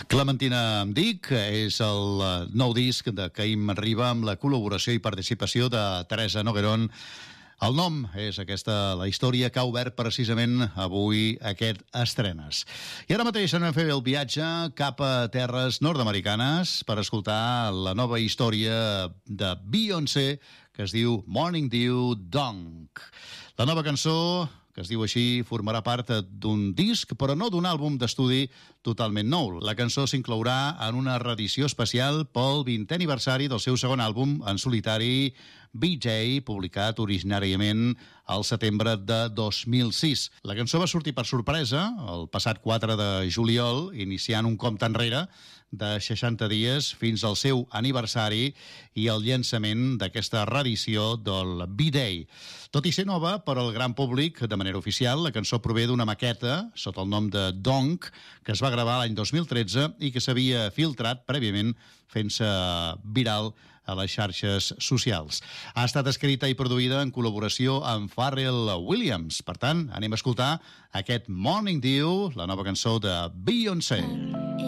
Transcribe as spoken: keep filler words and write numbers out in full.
Clementina em dic, és el nou disc de Caïm Riba amb la col·laboració i participació de Teresa Noguerón. El nom és aquesta, la història que ha obert precisament avui aquest estrenes. I ara mateix anem a fer el viatge cap a terres nord-americanes per escoltar la nova història de Beyoncé que es diu Morning Dew Dunk. La nova cançó, que es diu així, formarà part d'un disc, però no d'un àlbum d'estudi totalment nou. La cançó s'inclourà en una reedició especial pel vintè aniversari del seu segon àlbum en solitari, B J, publicat originàriament al setembre de dos mil sis. La cançó va sortir per sorpresa el passat quatre de juliol, iniciant un compte enrere de seixanta dies fins al seu aniversari i el llançament d'aquesta reedició del B-Day. Tot i ser nova per al gran públic de manera oficial, la cançó prové d'una maqueta sota el nom de Donk, que es va gravar l'any dos mil tretze i que s'havia filtrat prèviament fent-se viral a les xarxes socials. Ha estat escrita i produïda en col·laboració amb Pharrell Williams. Per tant, anem a escoltar aquest Morning Dew, la nova cançó de Beyoncé.